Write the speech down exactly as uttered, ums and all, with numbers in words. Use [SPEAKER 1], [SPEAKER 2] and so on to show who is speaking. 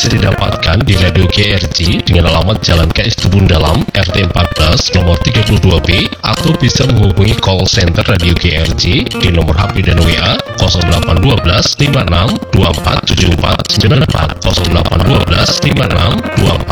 [SPEAKER 1] bisa didapatkan di Radio K R J dengan alamat Jalan K S Tubun Dalam, R T empat belas, nomor tiga puluh dua B, atau bisa menghubungi call center Radio K R J di nomor H P dan W A nol delapan satu dua lima enam dua empat tujuh empat sembilan empat nol delapan satu dua lima enam dua empat